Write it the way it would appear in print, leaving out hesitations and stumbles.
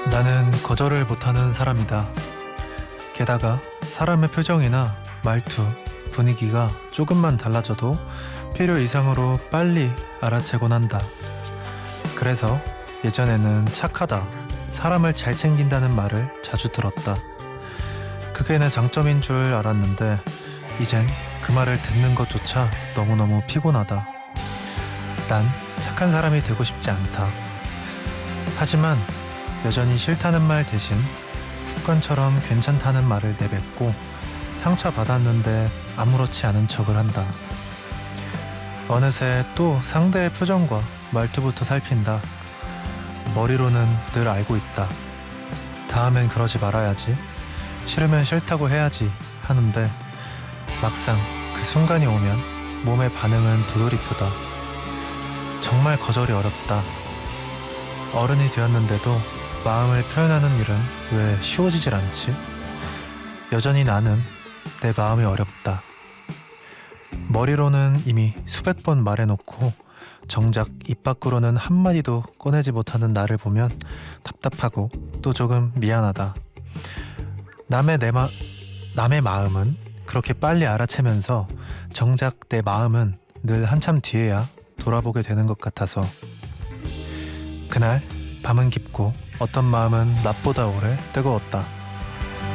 나는 거절을 못하는 사람이다. 게다가 사람의 표정이나 말투, 분위기가 조금만 달라져도 필요 이상으로 빨리 알아채곤 한다. 그래서 예전에는 착하다, 사람을 잘 챙긴다는 말을 자주 들었다. 그게 내 장점인 줄 알았는데 이젠 그 말을 듣는 것조차 너무너무 피곤하다. 난 착한 사람이 되고 싶지 않다. 하지만 여전히 싫다는 말 대신 습관처럼 괜찮다는 말을 내뱉고 상처받았는데 아무렇지 않은 척을 한다. 어느새 또 상대의 표정과 말투부터 살핀다. 머리로는 늘 알고 있다. 다음엔 그러지 말아야지, 싫으면 싫다고 해야지 하는데 막상 그 순간이 오면 몸의 반응은 도돌이프다. 정말 거절이 어렵다. 어른이 되었는데도 마음을 표현하는 일은 왜 쉬워지질 않지? 여전히 나는 내 마음이 어렵다. 머리로는 이미 수백 번 말해놓고 정작 입 밖으로는 한마디도 꺼내지 못하는 나를 보면 답답하고 또 조금 미안하다. 남의 마음은 그렇게 빨리 알아채면서 정작 내 마음은 늘 한참 뒤에야 돌아보게 되는 것 같아서 그날 밤은 깊고 어떤 마음은 낮보다 오래 뜨거웠다.